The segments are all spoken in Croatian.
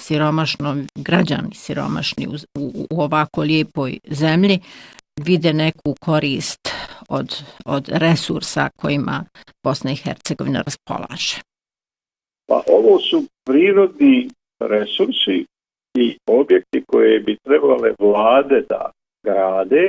građani siromašni u ovako lijepoj zemlji vide neku korist od resursa kojima Bosna i Hercegovina raspolaže? Pa ovo su prirodni resursi i objekti koje bi trebale vlade da grade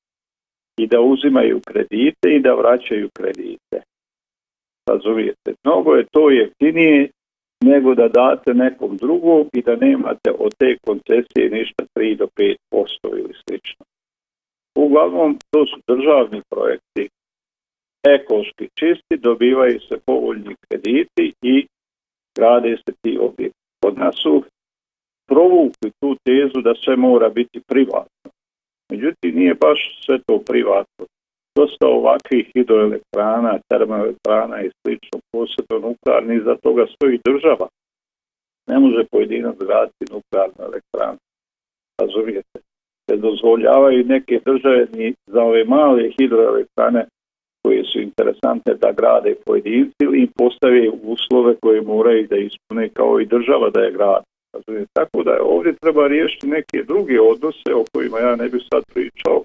i da uzimaju kredite i da vraćaju kredite. Razumijete, mnogo je to jeftinije nego da date nekom drugom i da nemate od te koncesije ništa 3 do 5% ili slično. Uglavnom, to su državni projekti, ekološki čisti, dobivaju se povoljni krediti i grade se ti objekti. Kod nas su provukli tu tezu da sve mora biti privatno. Međutim, nije baš sve to privatno. Dosta ovakvih hidroelektrana, termoelektrana i slično, posebno nuklearni, za toga stoji država. Ne može pojedinac graditi nuklearnu elektranu. Razumijete? Se dozvoljavaju neke države ni za ove male hidroelektrane koje su interesantne da grade pojedinci ili im postave uslove koje moraju da ispune kao i država da je gradi. Tako da ovdje treba riješiti neke druge odnose o kojima ja ne bih sad pričao,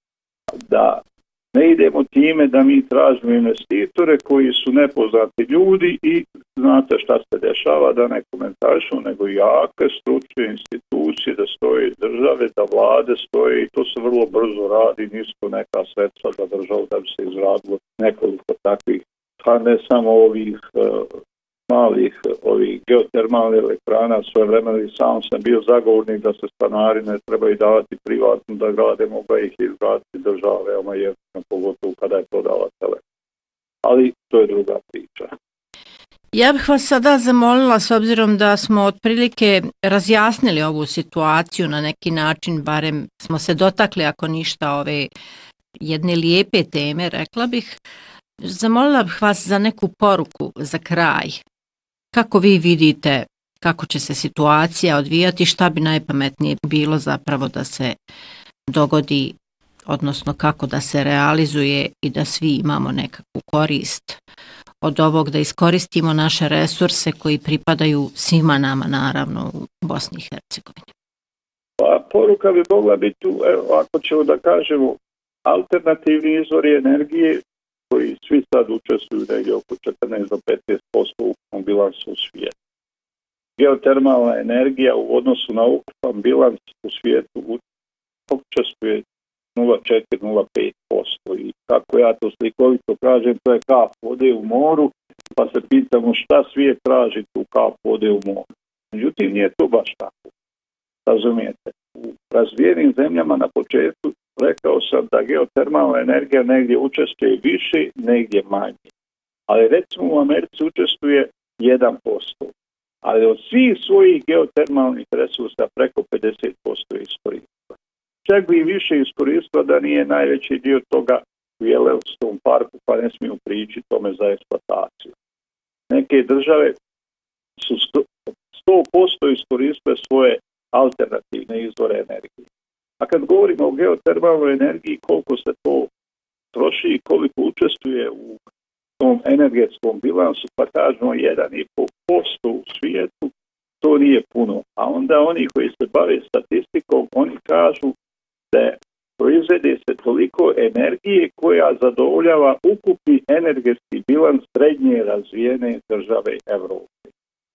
da ne idemo time da mi tražimo investitore koji su nepoznati ljudi i znate šta se dešava, da ne komentarišu, nego jake stručne institucije, da stoje države, da vlade stoje i to se vrlo brzo radi, nisu neka sredstva za državu da bi se izradilo nekoliko takvih, pa ne samo ovih malih geotermalnih elektrana. Svoje vremena sam bio zagovornik da se stanari ne trebaju davati privatno da grade, mogla ih izgraditi država veoma jeftino, pogotovo kada je prodala Telekom. Ali to je druga priča. Ja bih vas sada zamolila, s obzirom da smo otprilike razjasnili ovu situaciju na neki način, barem smo se dotakli ako ništa ove jedne lijepe teme, rekla bih, zamolila bih vas za neku poruku za kraj. Kako vi vidite kako će se situacija odvijati, šta bi najpametnije bilo zapravo da se dogodi, odnosno kako da se realizuje i da svi imamo nekakvu korist od ovog, da iskoristimo naše resurse koji pripadaju svima nama, naravno, u Bosni i Hercegovini? Pa poruka bi mogla biti tu, ako ćemo da kažemo, alternativni izvori energije koji svi sad učestvuju negdje oko 14 do 15% u ukupnom bilansu u svijetu. Geotermalna energija u odnosu na ukupan bilans u svijetu učestvuje 0,4-0,5%. I kako ja to slikovito kažem, to je kap vode u moru, pa se pitamo šta svijet traži tu kap vode u moru. Međutim, nije to baš tako. Razumijete? U razvijenim zemljama na početku rekao sam da geotermalna energija negdje učestvuje više, negdje manje. Ali recimo u Americi učestvuje 1%. Ali od svih svojih geotermalnih resursa preko 50% je iskoristila. Čak bi više iskoristila da nije najveći dio toga u Yellowstone parku, pa ne smiju prići tome za eksploataciju. Neke države su 100% iskoristile svoje alternativne izvore energije. A kad govorimo o geotermalnoj energiji, koliko se to troši i koliko učestvuje u tom energetskom bilansu, pa kažemo 1,5% u svijetu, to nije puno. A onda oni koji se bave statistikom, oni kažu da proizvede se toliko energije koja zadovoljava ukupni energetski bilans srednje razvijene države Evrope.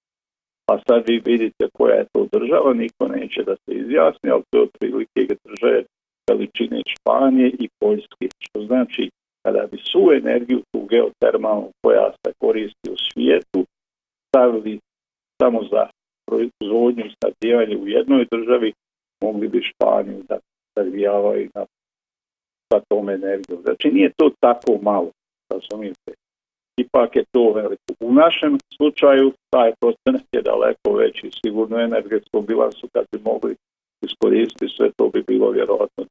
Pa sad vi vidite koja je to država, niko neće da se izjasni, ali to je otprilike države veličine Španije i Poljske. Što znači, kada bi svu energiju, tu geotermalnu koja se koristi u svijetu, stavili samo za proizvodnju i snabdijevanje u jednoj državi, mogli bi Španiju da razvijavaju sa tom energijom. Znači, nije to tako malo, razumijete. Ipak je to veliko. U našem slučaju taj procenat je daleko veći. Sigurno energetskom bilansu kad bi mogli iskoristiti sve, to bi bilo vjerojatno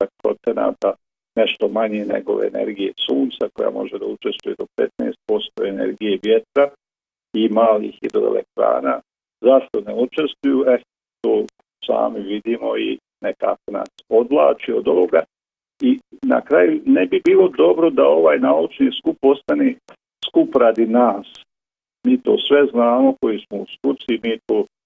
10%, nešto manje nego energije sunca koja može da učestvuje do 15%, energije vjetra i malih hidroelektrana. Zašto ne učestvuju? To sami vidimo i nekako nas odvlači od ovoga. I na kraju ne bi bilo dobro da ovaj naučni skup ostane skup radi nas. Mi to sve znamo koji smo u struci, mi to